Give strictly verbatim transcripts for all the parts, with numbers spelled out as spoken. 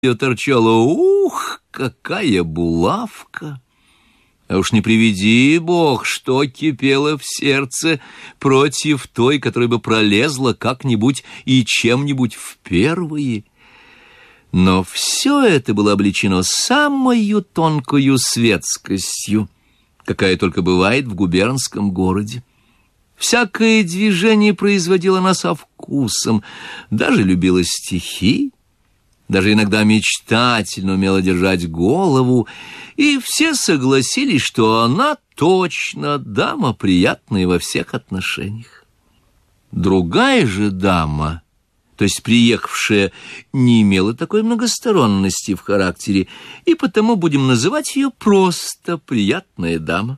ее торчала, ух, какая булавка! А уж не приведи Бог, что кипело в сердце против той, которая бы пролезла как-нибудь и чем-нибудь в первые. Но все это было облечено самою тонкою светскостью, какая только бывает в губернском городе. Всякое движение производило она со вкусом, даже любила стихи, даже иногда мечтательно умела держать голову, и все согласились, что она точно дама приятная во всех отношениях. Другая же дама, то есть приехавшая, не имела такой многосторонности в характере, и потому будем называть ее просто приятная дама.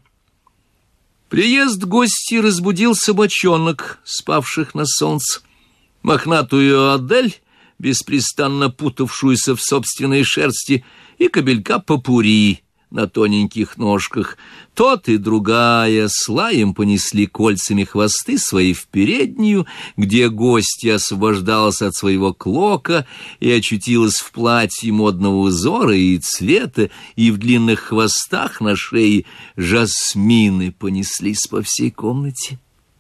Приезд гостей разбудил собачонок, спавших на солнце, мохнатую Адель, беспрестанно путавшуюся в собственной шерсти, и кобелька Попури на тоненьких ножках. Тот и другая с лаем понесли кольцами хвосты свои в переднюю, где гостья освобождалась от своего клока и очутилась в платье модного узора и цвета, и в длинных хвостах на шее жасмины понеслись по всей комнате.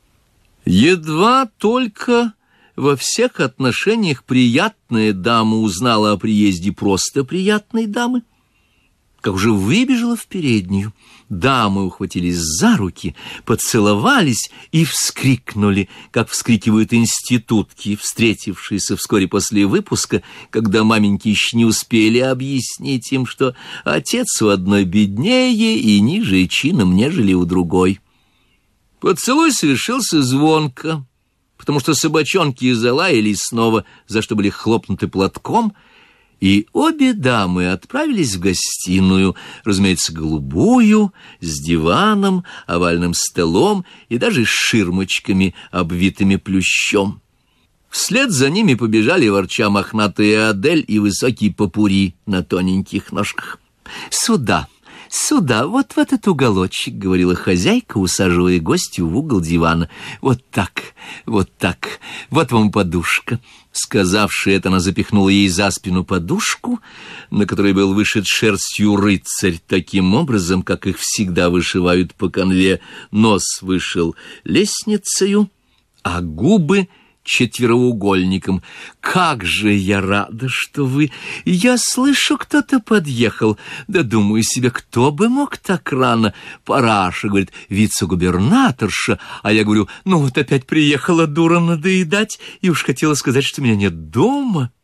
Едва только во всех отношениях приятная дама узнала о приезде просто приятной дамы, как уже выбежала в переднюю. Дамы ухватились за руки, поцеловались и вскрикнули, как вскрикивают институтки, встретившиеся вскоре после выпуска, когда маменьки еще не успели объяснить им, что отец у одной беднее и ниже чином, нежели у другой. Поцелуй совершился звонко, потому что собачонки залаялись снова, за что были хлопнуты платком, и обе дамы отправились в гостиную, разумеется, голубую, с диваном, овальным столом и даже с ширмочками, обвитыми плющом. Вслед за ними побежали ворча мохнатая Адель и высокий Попури на тоненьких ножках. «Сюда, сюда, вот в этот уголочек», — говорила хозяйка, усаживая гостью в угол дивана. «Вот так, вот так, вот вам подушка». Сказавши это, она запихнула ей за спину подушку, на которой был вышит шерстью рыцарь, таким образом, как их всегда вышивают по канве. Нос вышел лестницею, а губы — четвероугольником. «Как же я рада, что вы... Я слышу, кто-то подъехал. Да думаю себе, кто бы мог так рано? Параша, — говорит, — вице-губернаторша. А я говорю, ну вот опять приехала дура надоедать, и уж хотела сказать, что меня нет дома».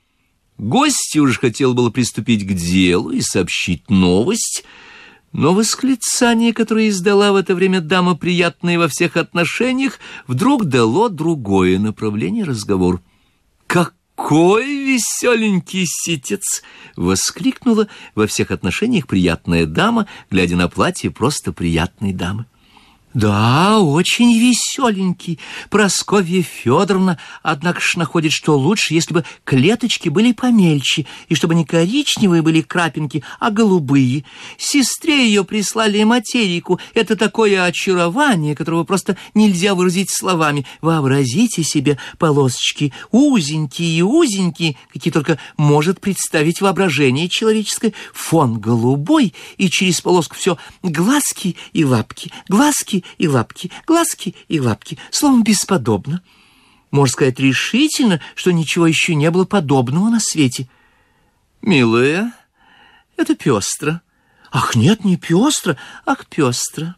Гости уже хотел было приступить к делу и сообщить новость, но восклицание, которое издала в это время дама приятная во всех отношениях, вдруг дало другое направление разговору. «Какой веселенький ситец!» — воскликнула во всех отношениях приятная дама, глядя на платье просто приятной дамы. «Да, очень веселенький. Прасковья Федоровна, однако ж, находит, что лучше, если бы клеточки были помельче, и чтобы не коричневые были крапинки, а голубые. Сестре ее прислали материку. Это такое очарование, которого просто нельзя выразить словами. Вообразите себе полосочки узенькие-узенькие, какие только может представить воображение человеческое. Фон голубой, и через полоску все глазки и лапки, глазки и лапки, глазки и лапки, словом, бесподобно. Можно сказать решительно, что ничего еще не было подобного на свете. Милая, это пестро. Ах, нет, не пестро, ах, пестро.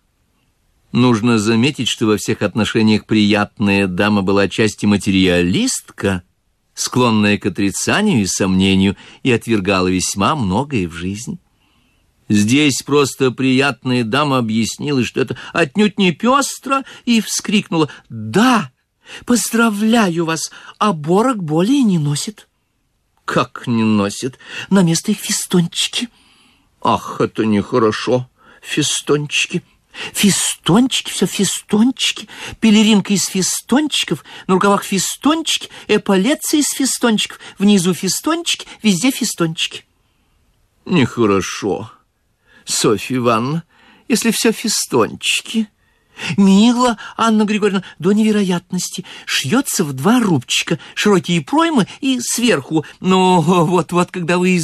Нужно заметить, что во всех отношениях приятная дама была отчасти материалистка, склонная к отрицанию и сомнению, и отвергала весьма многое в жизни. Здесь просто приятная дама объяснила, что это отнюдь не пестро, и вскрикнула: «Да, поздравляю вас, оборок более не носит». «Как не носит? На место их фестончики». «Ах, это нехорошо, фестончики». «Фестончики, все фестончики, пелеринка из фестончиков, на рукавах фестончики, эполетцы из фестончиков, внизу фестончики, везде фестончики». «Нехорошо, Софья Ивановна, если все фестончики, Мило, Анна Григорьевна, до невероятности. Шьется в два рубчика, широкие проймы и сверху. Но вот-вот, когда вы